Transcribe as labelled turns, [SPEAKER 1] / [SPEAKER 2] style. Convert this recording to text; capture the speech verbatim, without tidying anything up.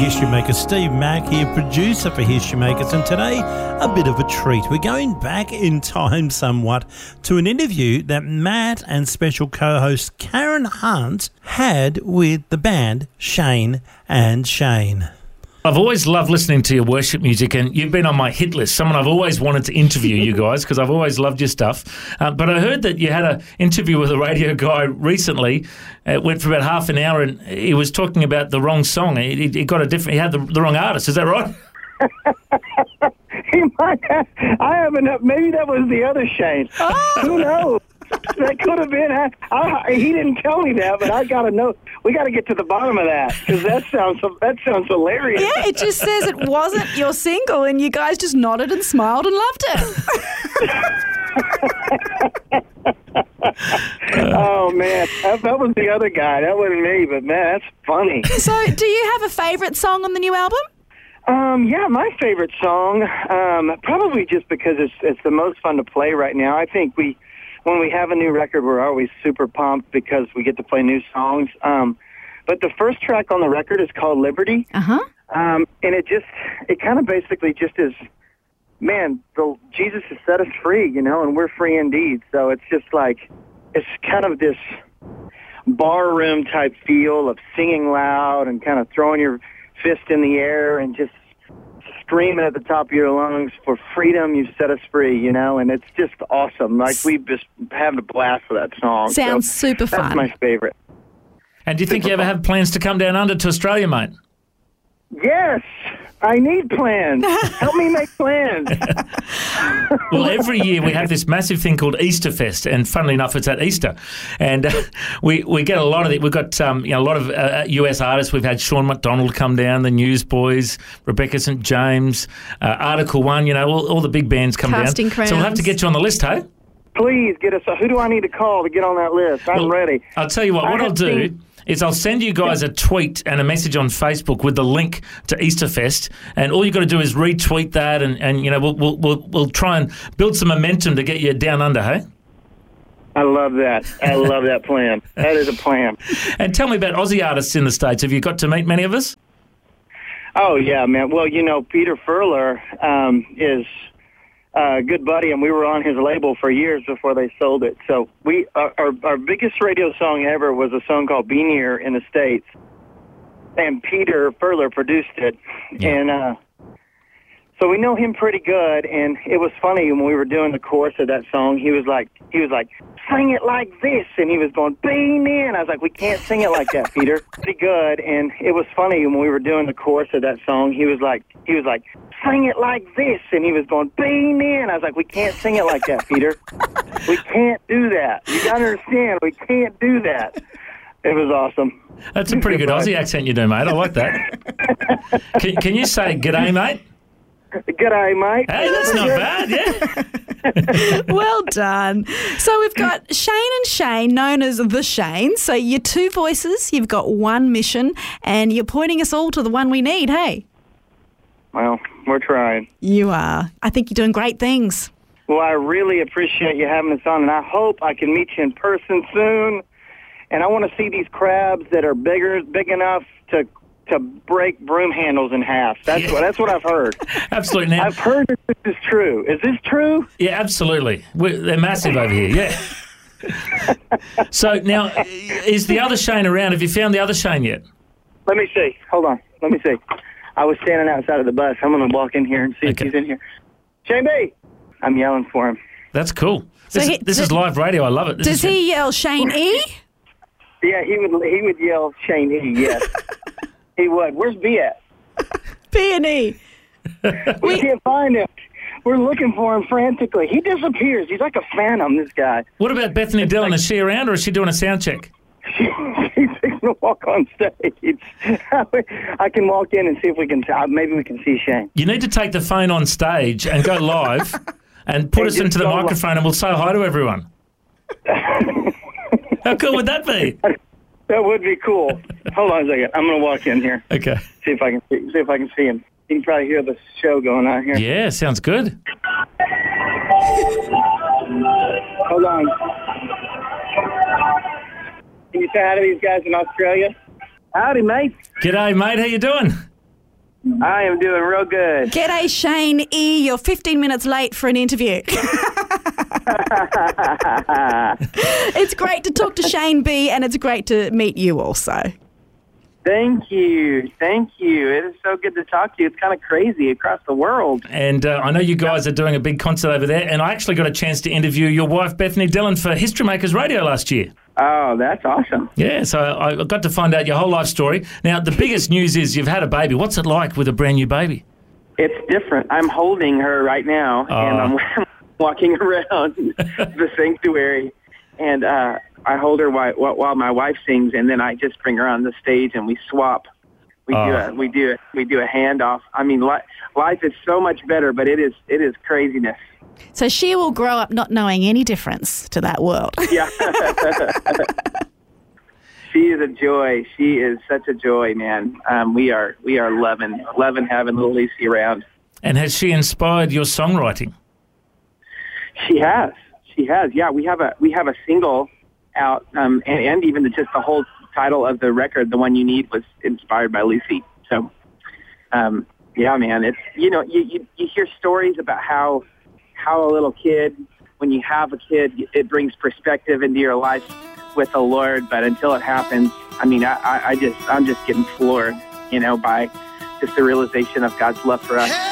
[SPEAKER 1] History Makers. Steve Mack here, producer for History Makers, and today a bit of a treat. We're going back in time somewhat to an interview that Matt and special co-host Karen Hunt had with the band Shane and Shane.
[SPEAKER 2] I've always loved listening to your worship music, and you've been on my hit list, someone I've always wanted to interview you guys because I've always loved your stuff. Uh, but I heard that you had an interview with a radio guy recently. It went for about half an hour, and he was talking about the wrong song. He, he got a different. He had the, the wrong artist. Is that right?
[SPEAKER 3] He might have, I haven't. Maybe that was the other Shane. Oh. Who knows? That could have been. I, I, he didn't tell me that, but I got to know. We got to get to the bottom of that because that sounds that sounds hilarious.
[SPEAKER 4] Yeah, it just says it wasn't your single, and you guys just nodded and smiled and loved it.
[SPEAKER 3] Oh man, that, that was the other guy. That wasn't me, but man, that's funny.
[SPEAKER 4] So, do you have a favourite song on the new album?
[SPEAKER 3] Um, yeah, my favorite song, um, probably just because it's it's the most fun to play right now. I think we. When we have a new record, we're always super pumped because we get to play new songs. Um, but the first track on the record is called Liberty.
[SPEAKER 4] Uh-huh.
[SPEAKER 3] Um, and it just, it kind of basically just is, man, the, Jesus has set us free, you know, and we're free indeed. So it's just like, it's kind of this barroom type feel of singing loud and kind of throwing your fist in the air and just screaming at the top of your lungs for freedom. You set us free, you know, and it's just awesome. Like we just having a blast with that song.
[SPEAKER 4] Sounds
[SPEAKER 3] so
[SPEAKER 4] super fun.
[SPEAKER 3] That's my favorite.
[SPEAKER 2] And do you think
[SPEAKER 3] super
[SPEAKER 2] you ever
[SPEAKER 3] fun.
[SPEAKER 2] have plans to come down under to Australia, mate?
[SPEAKER 3] Yes, I need plans. Help me make plans.
[SPEAKER 2] Well, every year we have this massive thing called Easter Fest, and funnily enough, it's at Easter, and uh, we we get a lot of it. We've got um, you know a lot of uh, U S artists. We've had Sean McDonald come down, the Newsboys, Rebecca Saint James, uh, Article One. You know, all, all the big bands come
[SPEAKER 4] Casting
[SPEAKER 2] down.
[SPEAKER 4] Crowns.
[SPEAKER 2] So we'll have to get you on the list, hey?
[SPEAKER 3] Please get us. Who do I need to call to get on that list? I'm
[SPEAKER 2] Well,
[SPEAKER 3] ready.
[SPEAKER 2] I'll tell you what.
[SPEAKER 3] I
[SPEAKER 2] What I'll
[SPEAKER 3] have
[SPEAKER 2] do.
[SPEAKER 3] seen-
[SPEAKER 2] Is I'll send you guys a tweet and a message on Facebook with the link to Easterfest, and all you got to do is retweet that, and, and you know we'll, we'll we'll we'll try and build some momentum to get you down under, hey?
[SPEAKER 3] I love that. I love that plan. That is a plan.
[SPEAKER 2] And tell me about Aussie artists in the States. Have you got to meet many of us?
[SPEAKER 3] Oh yeah, man. Well, you know, Peter Furler um, is a good buddy, and we were on his label for years before they sold it. So we our, our, our biggest radio song ever was a song called "Be Near" in the States, and Peter Furler produced it.
[SPEAKER 2] Yeah.
[SPEAKER 3] And uh, so we know him pretty good. And it was funny when we were doing the chorus of that song. He was like, he was like, "Sing it like this," and he was going, "Be near." And I was like, "We can't sing it like that, Peter." Pretty good. And it was funny when we were doing the chorus of that song. He was like, he was like. "Sing it like this," and he was going, "Be near," and I was like, "We can't sing it like that, Peter. We can't do that. You got to understand, we can't do that." It was awesome.
[SPEAKER 2] That's a pretty good Aussie accent you do, mate. I like that. can, can you say "G'day, mate"?
[SPEAKER 3] G'day, mate.
[SPEAKER 2] Hey, that's not bad, yeah.
[SPEAKER 4] Well done. So we've got Shane and Shane, known as the Shane. So you're two voices, you've got one mission, and you're pointing us all to the one we need, hey?
[SPEAKER 3] Well, we're trying.
[SPEAKER 4] You are. I think you're doing great things.
[SPEAKER 3] Well, I really appreciate you having us on, and I hope I can meet you in person soon. And I want to see these crabs that are bigger, big enough to to break broom handles in half. That's
[SPEAKER 2] Yeah.
[SPEAKER 3] what that's what I've heard.
[SPEAKER 2] Absolutely. Now,
[SPEAKER 3] I've heard that this is true. Is this true?
[SPEAKER 2] yeah, absolutely. We're, they're massive over here, yeah. So now, is the other Shane around? Have you found the other Shane yet?
[SPEAKER 3] Let me see. Hold on. Let me see. I was standing outside of the bus. I'm going to walk in here and see
[SPEAKER 2] Okay.
[SPEAKER 3] if he's in here. Shane B! I'm yelling for him.
[SPEAKER 2] That's cool. This,
[SPEAKER 4] So he-
[SPEAKER 2] this
[SPEAKER 4] so-
[SPEAKER 2] is live radio. I love it. This
[SPEAKER 4] Does
[SPEAKER 2] is,
[SPEAKER 4] he yell Shane E?
[SPEAKER 3] Yeah, he would he would yell Shane E, yes. He would. Where's B at?
[SPEAKER 4] B and E.
[SPEAKER 3] We can't find him. We're looking for him frantically. He disappears. He's like a phantom, this guy.
[SPEAKER 2] What about Bethany Dillon? Is she around, or is she doing a sound check?
[SPEAKER 3] He's going to walk on stage. I can walk in and see if we can, uh, maybe we can see Shane.
[SPEAKER 2] You need to take the phone on stage and go live and put
[SPEAKER 3] And
[SPEAKER 2] us
[SPEAKER 3] just
[SPEAKER 2] into the
[SPEAKER 3] go li-
[SPEAKER 2] microphone, and we'll say hi to everyone. How cool would that be?
[SPEAKER 3] That would be cool. Hold on a second. I'm going to walk in here.
[SPEAKER 2] Okay.
[SPEAKER 3] See if I can see, see if I can see him. You can probably hear the show going on here.
[SPEAKER 2] Yeah, sounds good.
[SPEAKER 3] Hold on. Can you say hi to these guys in Australia? Howdy, mate.
[SPEAKER 2] G'day, mate. How you doing?
[SPEAKER 3] I am doing real good.
[SPEAKER 4] G'day, Shane E. You're fifteen minutes late for an interview. It's great to talk to Shane B, and it's great to meet you also.
[SPEAKER 3] Thank you. Thank you. It is so good to talk to you. It's kind of crazy across the world.
[SPEAKER 2] And uh, I know you guys are doing a big concert over there, and I actually got a chance to interview your wife, Bethany Dillon, for History Makers Radio last year.
[SPEAKER 3] Oh, that's awesome.
[SPEAKER 2] Yeah, so I got to find out your whole life story. Now, the biggest news is you've had a baby. What's it like with a brand new baby?
[SPEAKER 3] It's different. I'm holding her right now,
[SPEAKER 2] Oh.
[SPEAKER 3] and I'm walking around the sanctuary, and uh, I hold her while, while my wife sings, and then I just bring her on the stage, and we swap. We
[SPEAKER 2] Oh.
[SPEAKER 3] do a we do a, we do a handoff. I mean, li- life is so much better, but it is it is craziness.
[SPEAKER 4] So she will grow up not knowing any difference to that world.
[SPEAKER 3] Yeah. She is a joy. She is such a joy, man. Um, we are we are loving loving having little Lucy around.
[SPEAKER 2] And has she inspired your songwriting?
[SPEAKER 3] She has. She has. Yeah, we have a we have a single out, um, and, and even the, just the whole title of the record, "The One You Need," was inspired by Lucy. So, um, yeah, man, it's you know you, you you hear stories about how how a little kid, when you have a kid, it brings perspective into your life with the Lord. But until it happens, I mean, I, I, I just I'm just getting floored, you know, by just the realization of God's love for us.